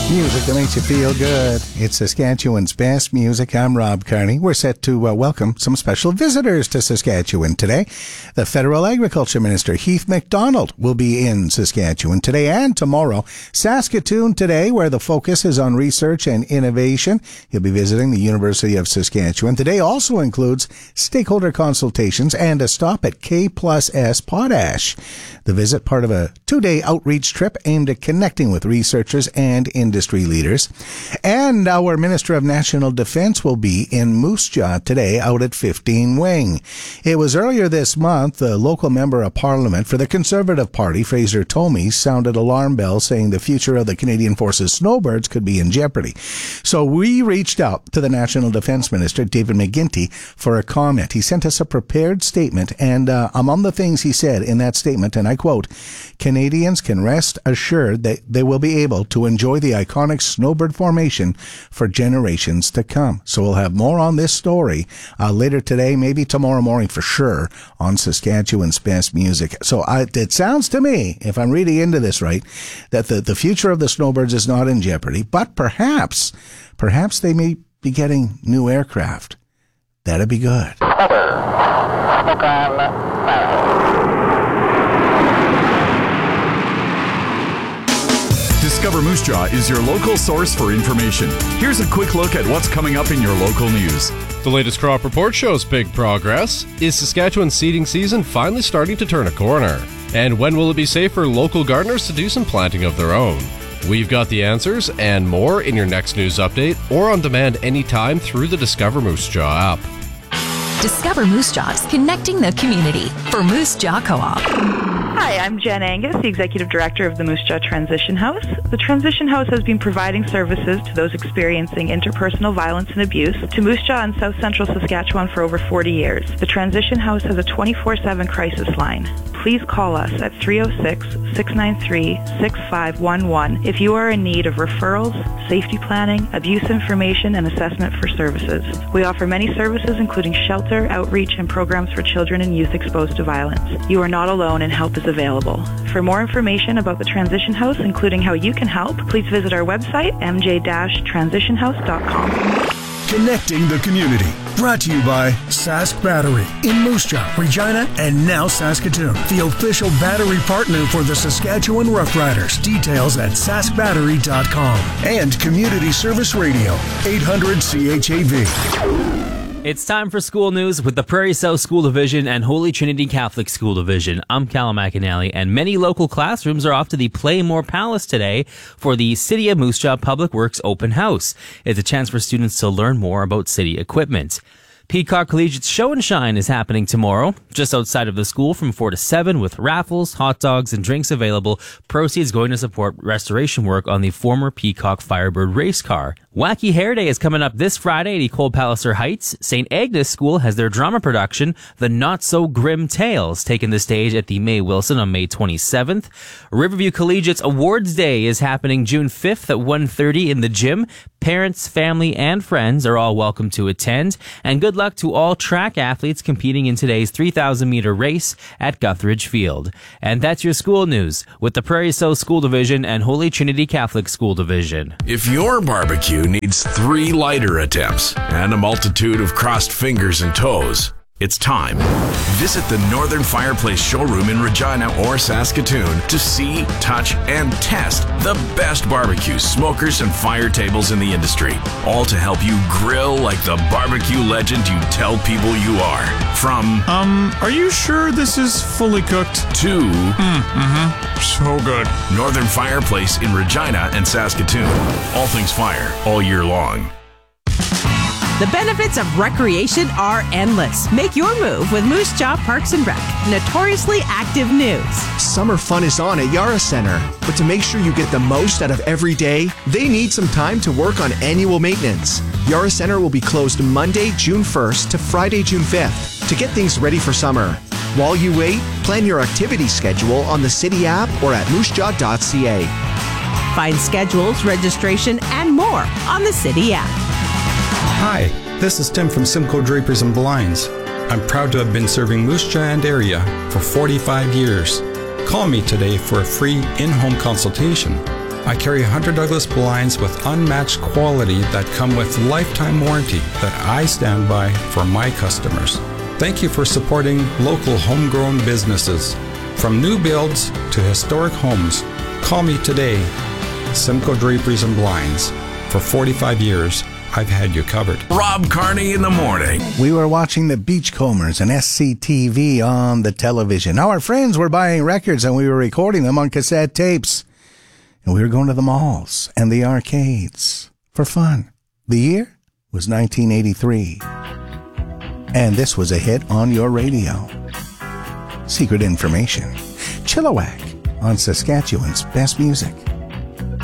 Music that makes you feel good. It's Saskatchewan's best music. I'm Rob Carney. We're set to welcome some special visitors to Saskatchewan today. The Federal Agriculture Minister, Heath MacDonald, will be in Saskatchewan today and tomorrow. Saskatoon today, where the focus is on research and innovation. He'll be visiting the University of Saskatchewan. Today also includes stakeholder consultations and a stop at K+S Potash. The visit, part of a 2-day outreach trip aimed at connecting with researchers and industry leaders. And our Minister of National Defence will be in Moose Jaw today out at 15 Wing. It was earlier this month the local member of Parliament for the Conservative Party, Fraser Tomey, sounded alarm bells saying the future of the Canadian Forces snowbirds could be in jeopardy. So we reached out to the National Defence Minister, David McGuinty, for a comment. He sent us a prepared statement, and among the things he said in that statement, and I quote, "Canadians can rest assured that they will be able to enjoy the iconic snowbird formation for generations to come." So we'll have more on this story later today, maybe tomorrow morning for sure, on Saskatchewan's best music. So it sounds to me, if I'm reading into this right, that the future of the snowbirds is not in jeopardy, but perhaps they may be getting new aircraft. That'd be good. Discover Moose Jaw is your local source for information. Here's a quick look at what's coming up in your local news. The latest crop report shows big progress. Is Saskatchewan's seeding season finally starting to turn a corner? And when will it be safe for local gardeners to do some planting of their own? We've got the answers and more in your next news update or on demand anytime through the Discover Moose Jaw app. Discover Moose Jaws, connecting the community for Moose Jaw Co-op. Hi, I'm Jen Angus, the Executive Director of the Moose Jaw Transition House. The Transition House has been providing services to those experiencing interpersonal violence and abuse to Moose Jaw and South Central Saskatchewan for over 40 years. The Transition House has a 24/7 crisis line. Please call us at 306-693-6511 if you are in need of referrals, safety planning, abuse information, and assessment for services. We offer many services including shelter, outreach, and programs for children and youth exposed to violence. You are not alone and help is available. For more information about the Transition House, including how you can help, please visit our website, mj-transitionhouse.com. Connecting the community. Brought to you by Sask Battery in Moose Jaw, Regina, and now Saskatoon. The official battery partner for the Saskatchewan Roughriders. Details at saskbattery.com. And Community Service Radio, 800 CHAV. It's time for school news with the Prairie South School Division and Holy Trinity Catholic School Division. I'm Callum McAnally, and many local classrooms are off to the Playmore Palace today for the City of Moose Jaw Public Works Open House. It's a chance for students to learn more about city equipment. Peacock Collegiate's Show and Shine is happening tomorrow, just outside of the school from 4 to 7 with raffles, hot dogs, and drinks available. Proceeds going to support restoration work on the former Peacock Firebird race car. Wacky Hair Day is coming up this Friday at Ecole Palliser Heights. St. Agnes School has their drama production, The Not So Grim Tales, taking the stage at the May Wilson on May 27th. Riverview Collegiate's Awards Day is happening June 5th at 1:30 in the gym. Parents, family, and friends are all welcome to attend. And good luck to all track athletes competing in today's 3,000-meter race at Guthridge Field. And that's your school news with the Prairie South School Division and Holy Trinity Catholic School Division. If your barbecue needs 3 lighter attempts and a multitude of crossed fingers and toes, it's time. Visit the Northern Fireplace Showroom in Regina or Saskatoon to see, touch, and test the best barbecue smokers and fire tables in the industry. All to help you grill like the barbecue legend you tell people you are. From, are you sure this is fully cooked? To, so good. Northern Fireplace in Regina and Saskatoon. All things fire, all year long. The benefits of recreation are endless. Make your move with Moose Jaw Parks and Rec. Notoriously active news. Summer fun is on at Yara Center, but to make sure you get the most out of every day, they need some time to work on annual maintenance. Yara Center will be closed Monday, June 1st to Friday, June 5th to get things ready for summer. While you wait, plan your activity schedule on the City app or at moosejaw.ca. Find schedules, registration, and more on the City app. Hi, this is Tim from Simcoe Drapers and Blinds. I'm proud to have been serving Moose Jaw and area for 45 years. Call me today for a free in-home consultation. I carry Hunter Douglas blinds with unmatched quality that come with lifetime warranty that I stand by for my customers. Thank you for supporting local homegrown businesses. From new builds to historic homes, call me today. Simcoe Draperies and Blinds. For 45 years, I've had you covered. Rob Carney in the morning. We were watching the Beachcombers and SCTV on the television. Now our friends were buying records and we were recording them on cassette tapes. And we were going to the malls and the arcades for fun. The year was 1983. And this was a hit on your radio. Secret Information. Chilliwack on Saskatchewan's best music.